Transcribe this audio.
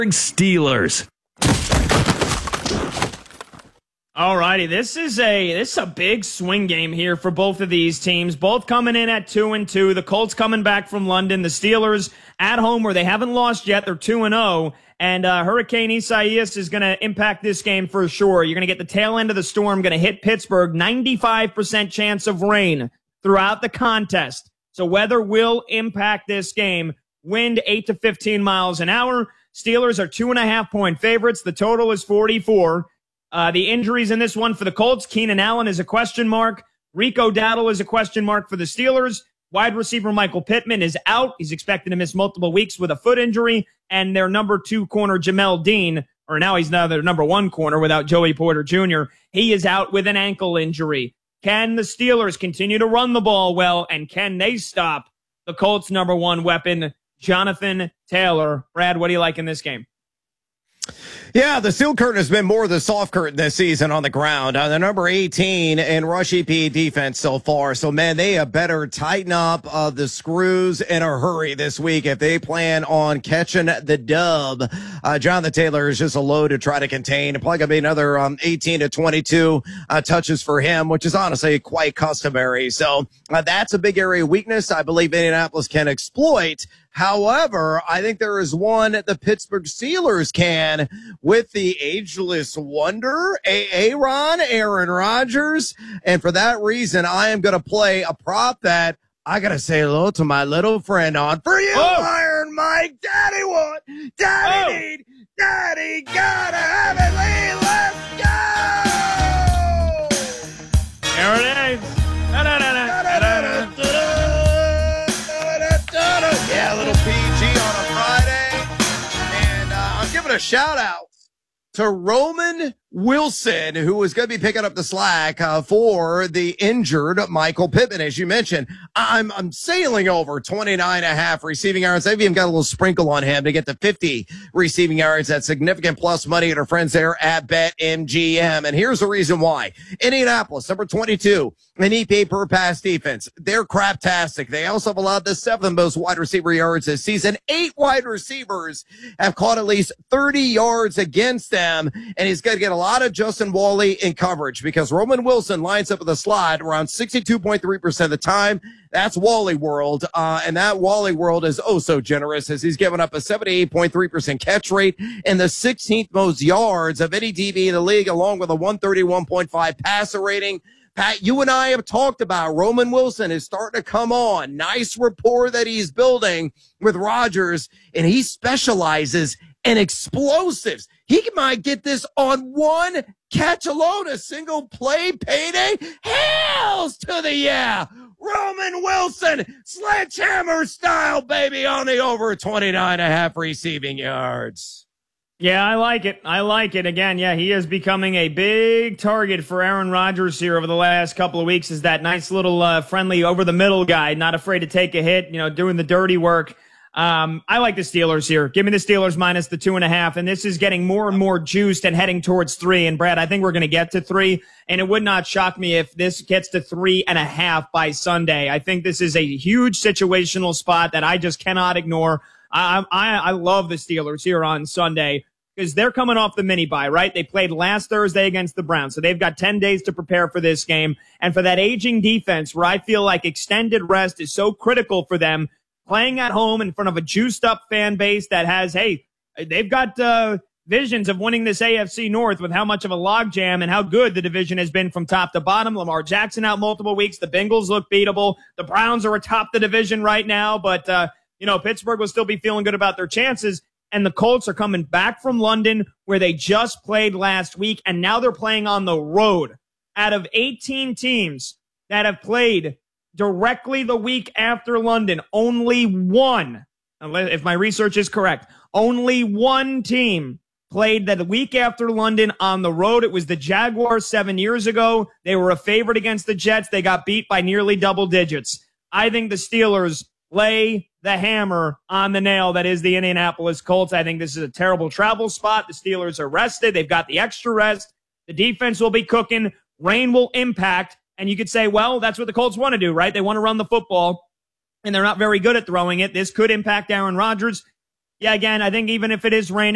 Steelers. Alrighty, this is a big swing game here for both of these teams. Both coming in at 2-2. The Colts coming back from London. The Steelers at home where they haven't lost yet. They're 2-0. And Hurricane Isaias is going to impact this game for sure. You're going to get the tail end of the storm, going to hit Pittsburgh. 95% chance of rain throughout the contest. So weather will impact this game. Wind 8 to 15 miles an hour. Steelers are 2.5-point favorites. The total is 44. The injuries in this one for the Colts, Keenan Allen is a question mark. Rico Dowdle is a question mark for the Steelers. Wide receiver Michael Pittman is out. He's expected to miss multiple weeks with a foot injury. And their number 2 corner, Jamel Dean, or now he's now their number 1 corner without Joey Porter Jr., he is out with an ankle injury. Can the Steelers continue to run the ball well, and can they stop the Colts' number 1 weapon, Jonathan Taylor? Brad, what do you like in this game? Yeah, the steel curtain has been more the soft curtain this season on the ground. The number 18 in rush EP defense so far. So, man, they have better tighten up the screws in a hurry this week if they plan on catching the dub. Jonathan Taylor is just a load to try to contain. Probably going to be another 18 to 22 touches for him, which is honestly quite customary. So that's a big area of weakness I believe Indianapolis can exploit. However, I think there is one that the Pittsburgh Steelers can with the ageless wonder, Aaron Rodgers. And for that reason, I am going to play a prop that I got to say hello to my little friend on. For you, Iron Mike, Daddy want, Daddy need, Daddy gotta have it, Lee, let's go! There it is. Yeah, a little PG on a Friday. And I'm giving a shout out to Roman Wilson, who is going to be picking up the slack for the injured Michael Pittman. As you mentioned, I'm sailing over 29.5 receiving yards. I've even got a little sprinkle on him to get to 50 receiving yards. That's significant plus money at our friends there at BetMGM. And here's the reason why. Indianapolis, number 22, an EPA per pass defense. They're craptastic. They also have allowed the 7th most wide receiver yards this season. 8 wide receivers have caught at least 30 yards against them. And he's going to get a lot of Justin Wally in coverage because Roman Wilson lines up with the slot around 62.3% of the time. That's Wally World. And that Wally World is oh so generous as he's given up a 78.3% catch rate and the 16th most yards of any DB in the league, along with a 131.5 passer rating. Pat, you and I have talked about Roman Wilson is starting to come on. Nice rapport that he's building with Rodgers, and he specializes in explosives. He might get this on one catch alone, a single play payday. Hells to the yeah. Roman Wilson, sledgehammer style, baby, on the over 29.5 receiving yards. Yeah, I like it. I like it. Again, yeah, he is becoming a big target for Aaron Rodgers here over the last couple of weeks as that nice little friendly over-the-middle guy, not afraid to take a hit, doing the dirty work. I like the Steelers here. Give me the Steelers minus the 2.5, and this is getting more and more juiced and heading towards 3. And Brad, I think we're going to get to 3, and it would not shock me if this gets to 3.5 by Sunday. I think this is a huge situational spot that I just cannot ignore. I love the Steelers here on Sunday because they're coming off the mini bye, right? They played last Thursday against the Browns, so they've got 10 days to prepare for this game. And for that aging defense where I feel like extended rest is so critical for them, playing at home in front of a juiced-up fan base that has, they've got visions of winning this AFC North with how much of a logjam and how good the division has been from top to bottom. Lamar Jackson out multiple weeks. The Bengals look beatable. The Browns are atop the division right now, but, Pittsburgh will still be feeling good about their chances. And the Colts are coming back from London where they just played last week, and now they're playing on the road. Out of 18 teams that have played directly the week after London, only one, if my research is correct, only one team played that week after London on the road. It was the Jaguars 7 years ago. They were a favorite against the Jets. They got beat by nearly double digits. I think the Steelers lay the hammer on the nail that is the Indianapolis Colts. I think this is a terrible travel spot. The Steelers are rested. They've got the extra rest. The defense will be cooking. Rain will impact. And you could say, well, that's what the Colts want to do, right? They want to run the football, and they're not very good at throwing it. This could impact Aaron Rodgers. Yeah, again, I think even if it is raining,